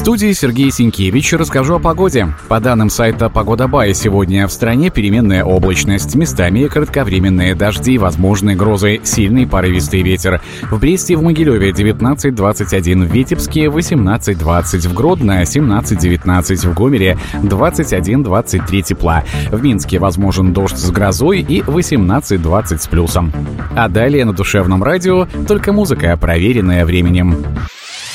студии Сергей Сенкевич. Расскажу о погоде. По данным сайта Погода.бай, сегодня в стране переменная облачность, местами кратковременные дожди, возможны грозы, сильный порывистый ветер. В Бресте и в Могилеве 19-21, в Витебске 18-20, в Гродно 17-19, в Гомеле 21-23 тепла. В Минске возможен дождь с грозой и 18-20 с плюсом. А далее на Душевном радио только музыка, проверенная временем.